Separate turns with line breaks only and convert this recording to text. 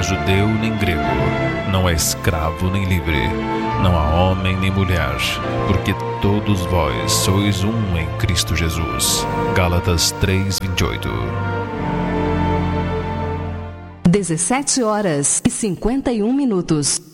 judeu nem grego, não há escravo nem livre, não há homem nem mulher, porque todos vós sois um em Cristo Jesus. Gálatas 3:28.
17 horas e 51 minutos.